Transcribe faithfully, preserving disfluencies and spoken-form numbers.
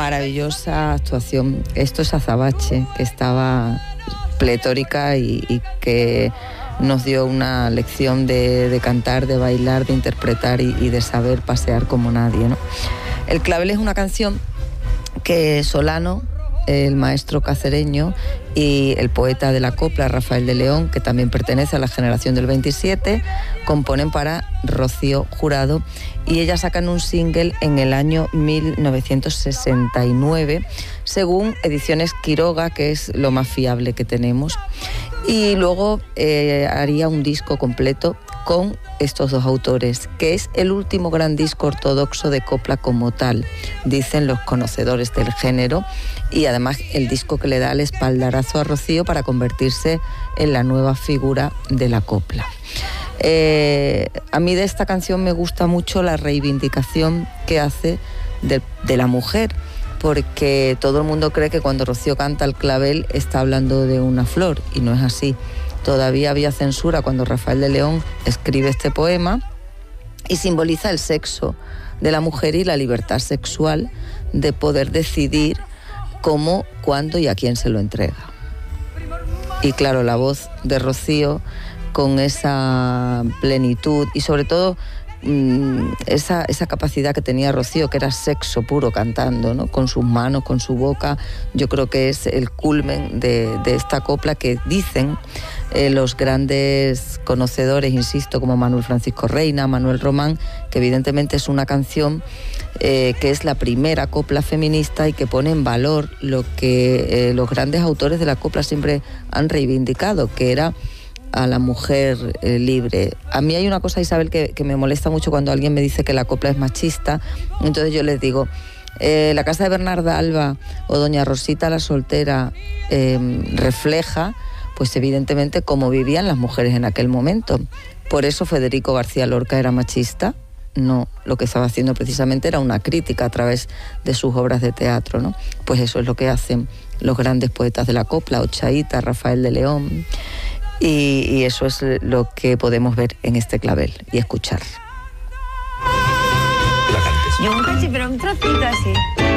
maravillosa actuación. Esto es Azabache, que estaba pletórica y, y que nos dio una lección de, de cantar, de bailar, de interpretar y, y de saber pasear como nadie, ¿no? El clavel es una canción que Solano, el maestro cacereño, y el poeta de la copla, Rafael de León, que también pertenece a la generación del veintisiete, componen para Rocío Jurado, y ellas sacan un single en el año mil novecientos sesenta y nueve, según Ediciones Quiroga, que es lo más fiable que tenemos, y luego eh, haría un disco completo con estos dos autores, que es el último gran disco ortodoxo de copla como tal, dicen los conocedores del género, y además el disco que le da el espaldarazo a Rocío para convertirse en la nueva figura de la copla. Eh, a mí de esta canción me gusta mucho la reivindicación que hace de, de la mujer, porque todo el mundo cree que cuando Rocío canta el clavel está hablando de una flor, y no es así. Todavía había censura cuando Rafael de León escribe este poema, y simboliza el sexo de la mujer y la libertad sexual de poder decidir cómo, cuándo y a quién se lo entrega. Y claro, la voz de Rocío con esa plenitud y sobre todo mmm, esa, esa capacidad que tenía Rocío, que era sexo puro cantando, ¿no? Con sus manos, con su boca, yo creo que es el culmen de, de esta copla que dicen eh, los grandes conocedores, insisto, como Manuel Francisco Reina, Manuel Román, que evidentemente es una canción eh, que es la primera copla feminista y que pone en valor lo que eh, los grandes autores de la copla siempre han reivindicado, que era a la mujer eh, libre. A mí hay una cosa, Isabel, que, que me molesta mucho cuando alguien me dice que la copla es machista. Entonces yo les digo, eh, la casa de Bernarda Alba o doña Rosita la soltera eh, refleja, pues evidentemente, cómo vivían las mujeres en aquel momento. Por eso Federico García Lorca era machista. No, lo que estaba haciendo precisamente era una crítica a través de sus obras de teatro, ¿no? Pues eso es lo que hacen los grandes poetas de la copla, Ochaíta, Rafael de León. Y, y eso es lo que podemos ver en este clavel y escuchar. La cantes. Yo un cachín, pero un trocito así.